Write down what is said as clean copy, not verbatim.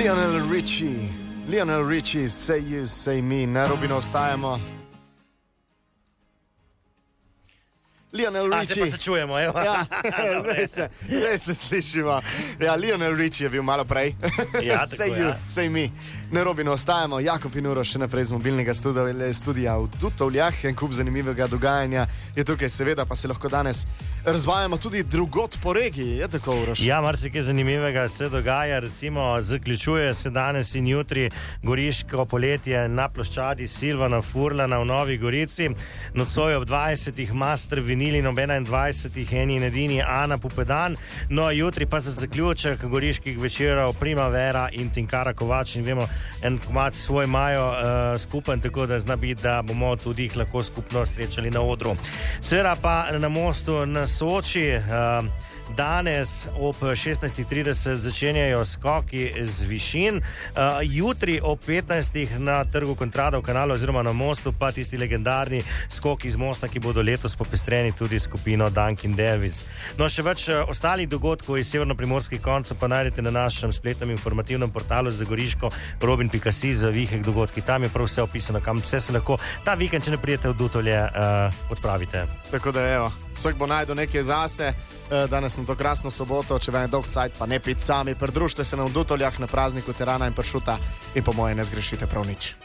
Lionel Richie, Say You, Say Me, na Robinu ostajamo. Lionel Richie. Zdaj pa se čujemo, evo. Ja, zdaj se slišimo. Ja, Lionel Richie je bil malo prej. Ja, Say tako, You, ja. Say Me. Na Robinu ostajamo, Jakob in Uroš še naprej z mobilnega studia v Dutovljah. En kup zanimivega dogajanja je tukaj, seveda pa se lahko danes razvajamo tudi drugot po regiji. Je tako, Uroš? Ja, marsikaj zanimivega se dogaja, recimo zaključuje se danes in jutri Goriško poletje na ploščadi Silvana Furlana v Novi Gorici. Nocoj ob 20. Master Vinil in ob 21. eni in edini Ana Pupedan. No, jutri pa za zaključek goriških večerov Primavera in Tinkara Kovač in vemo, en komad svoj imajo skupen, tako da zna biti, da bomo tudi jih lahko skupno srečali na odru. Seveda pa na mostu na Soči danes ob 16.30 začenjajo skoki z višin. Jutri ob 15. na trgu Kontrada v Kanalu oziroma na mostu pa tisti legendarni skoki z mosta, ki bodo letos popestreni tudi skupino Dunkin Davis. No, še več ostalih dogodkov iz severnoprimorskih koncev pa najdete na našem spletnem informativnem portalu za Goriško robin.si za vihek dogodki. Tam je prav vse opisano, kam vse se lahko ta vikend, če ne prijete v Dutovlje, odpravite. Tako da evo, vsak bo najdel nekaj zase. Danes na to krasno soboto, če vam je dolg cajt, pa ne pit sami, pridružite se na v Dutovljah na prazniku Terana in pršuta in po moje ne zgrešite prav nič.